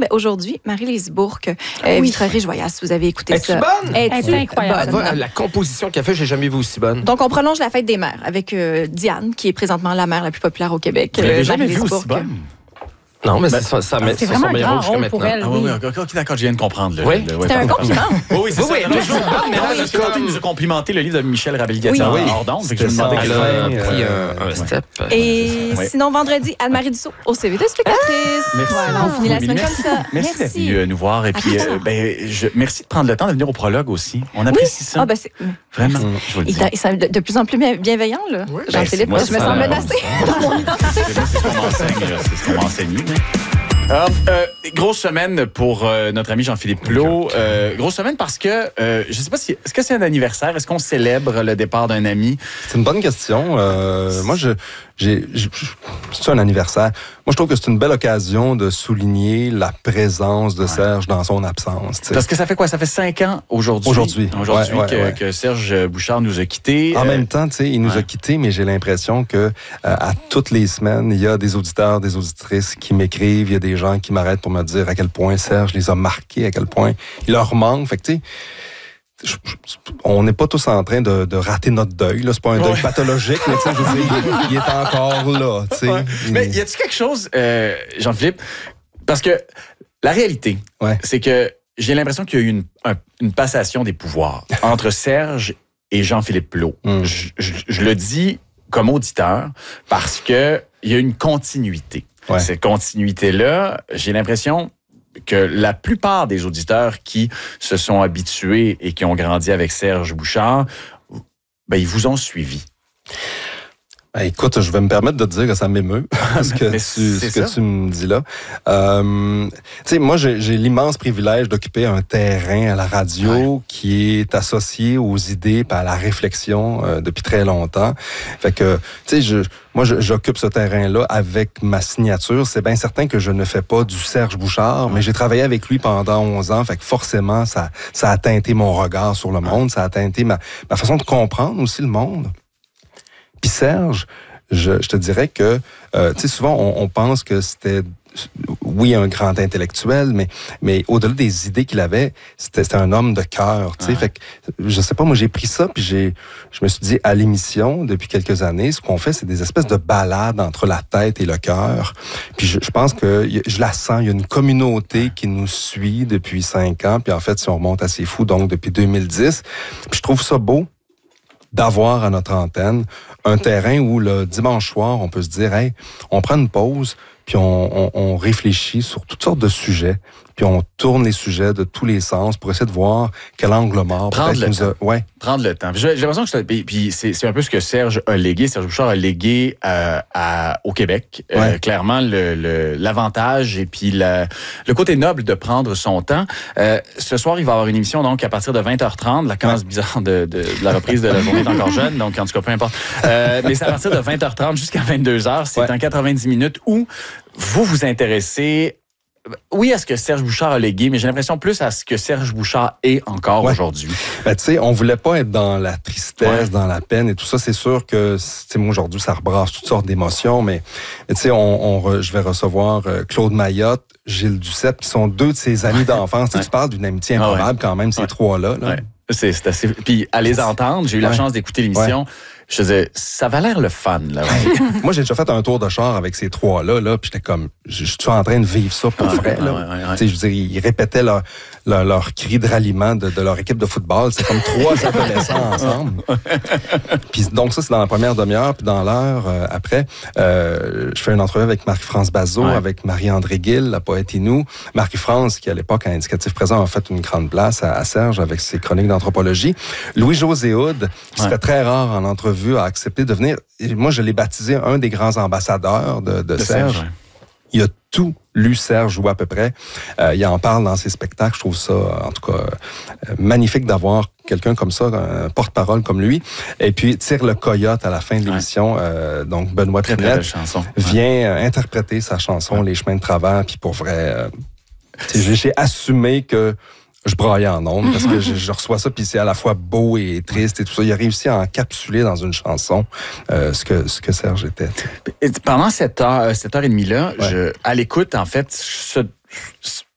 Ben, aujourd'hui, Marie-Lise Bourque, Vitrerie Joyeuse, si vous avez écouté ça. Es-tu bonne? Es-tu incroyable. bonne? La composition qu'elle fait, j'ai jamais vu aussi bonne. Donc, on prolonge la fête des mères avec Diane, qui est présentement la mère la plus populaire au Québec. Vous l'avez jamais Marie-Lise vu aussi Bourque. bonne? Non, mais Ben, c'est c'est son vraiment un meilleur grand rôle jusqu'à rôle pour maintenant. elle. Ah oui, ok, d'accord, je viens de comprendre. Oui. C'était un compliment. Oui, c'est ça. Oui, Non, toujours je- bonne, mais là, parce que comme- tantôt, il nous a complimenté le livre de Michel Rabelli-Gatti Oui. hors d'onde. Fait que je me demandais Elle quelle a fin, pris un step. Et Ouais. sinon, vendredi, Anne-Marie Dussault au CV de spectatrice. Merci. Voilà, on finit la semaine Merci. comme ça. Merci d'être venu nous voir. Et puis, merci de prendre le temps de venir au prologue aussi. On apprécie ça. Ah, ben c'est... Vraiment, je vous le dis. Il est de plus en plus bienveillant, là. Jean-Philippe, moi, je me ça- sens menacée dans mon identité. C'est ce qu'on m'enseigne, là. C'est ce qu'on m'a enseigné. Alors, grosse semaine pour notre ami Jean-Philippe Plot. Grosse semaine parce que, je sais pas si, est-ce que c'est un anniversaire? Est-ce qu'on célèbre le départ d'un ami? C'est une bonne question. Moi, c'est un anniversaire. Moi, je trouve que c'est une belle occasion de souligner la présence de Serge dans son absence. T'sais. Parce que ça fait quoi? Ça fait 5 ans aujourd'hui. Aujourd'hui. Ouais. Que Serge Bouchard nous a quittés. En même temps, il nous a quittés, mais j'ai l'impression que à toutes les semaines, il y a des auditeurs, des auditrices qui m'écrivent, il y a des gens qui m'arrêtent pour me dire à quel point Serge les a marqués, à quel point il leur manque. Fait que, tu sais, on n'est pas tous en train de rater notre deuil. Là. C'est pas un deuil pathologique. Mais, je veux dire, il est encore là. Ouais. Mais y a-t-il quelque chose, Jean-Philippe? Parce que la réalité, c'est que j'ai l'impression qu'il y a eu une passation des pouvoirs entre Serge et Jean-Philippe Plot. Je le dis comme auditeur parce que il y a une continuité. Ouais. Cette continuité-là, j'ai l'impression que la plupart des auditeurs qui se sont habitués et qui ont grandi avec Serge Bouchard, ben, ils vous ont suivi. Ben, écoute, je vais me permettre de te dire que ça m'émeut, ce que tu me dis là. Tu sais, moi, j'ai l'immense privilège d'occuper un terrain à la radio qui est associé aux idées et à la réflexion depuis très longtemps. Fait que, tu sais, moi, j'occupe ce terrain-là avec ma signature. C'est bien certain que je ne fais pas du Serge Bouchard, mais j'ai travaillé avec lui pendant 11 ans. Fait que forcément, ça a teinté mon regard sur le monde. Ça a teinté ma façon de comprendre aussi le monde. Puis Serge, je te dirais que, tu sais, souvent, on pense que c'était, oui, un grand intellectuel, mais au-delà des idées qu'il avait, c'était un homme de cœur, tu sais. Fait que, je sais pas, moi, j'ai pris ça, puis je me suis dit, à l'émission, depuis quelques années, ce qu'on fait, c'est des espèces de balades entre la tête et le cœur. Puis je pense que, je la sens, il y a une communauté qui nous suit depuis 5 ans, puis en fait, si on remonte à C'est fou, donc depuis 2010, puis je trouve ça beau d'avoir à notre antenne un terrain où le dimanche soir, on peut se dire, hey, on prend une pause, puis on réfléchit sur toutes sortes de sujets, puis on tourne les sujets de tous les sens pour essayer de voir quel angle mort. Prendre le temps. J'ai l'impression que puis c'est un peu ce que Serge a légué. Serge Bouchard a légué au Québec. Clairement, l'avantage et puis le côté noble de prendre son temps. Ce soir, il va y avoir une émission donc à partir de 20h30. La case bizarre de la reprise de La journée est encore jeune, donc en tout cas, peu importe. Mais c'est à partir de 20h30 jusqu'à 22h. C'est en 90 minutes où vous vous intéressez oui, à ce que Serge Bouchard a légué, mais j'ai l'impression plus à ce que Serge Bouchard est encore aujourd'hui. Ben, tu sais, on voulait pas être dans la tristesse, dans la peine et tout ça. C'est sûr que, tu sais, moi, aujourd'hui, ça rebrasse toutes sortes d'émotions, mais tu sais, je vais recevoir Claude Mayotte, Gilles Duceppe, qui sont deux de ses amis d'enfance. Tu parles d'une amitié improbable quand même, ces trois-là. Là. Ouais. C'est assez... Puis, à les entendre, j'ai eu la chance d'écouter l'émission. Je disais, ça avait l'air le fun, là. Moi, j'ai déjà fait un tour de char avec ces trois-là, puis j'étais comme, je suis en train de vivre ça pour vrai, là. Tu sais, je veux dire, ils répétaient leur cri de ralliement de leur équipe de football. C'est comme 3 adolescents ensemble. Puis donc, ça, c'est dans la première demi-heure. Puis dans l'heure après, je fais une entrevue avec Marie-France Bazot, avec Marie-André Gill, la poète Inou. Marie-France, qui à l'époque, à Indicatif Présent, a fait une grande place à Serge avec ses chroniques d'anthropologie. Louis-José Hood, qui se fait très rare en entrevue, a accepté de venir. Et moi, je l'ai baptisé un des grands ambassadeurs de Serge. Il a tout lu Serge, ou à peu près. Il en parle dans ses spectacles. Je trouve ça, en tout cas, magnifique d'avoir quelqu'un comme ça, un porte-parole comme lui. Et puis, tire le coyote à la fin de l'émission. Donc, Benoît Trinette vient interpréter sa chanson Les chemins de travers. Puis pour vrai, j'ai assumé que je braillais en ondes parce que je reçois ça, puis c'est à la fois beau et triste et tout ça. Il a réussi à encapsuler dans une chanson ce que Serge était. Et pendant cette heure et demie-là, à l'écoute, en fait,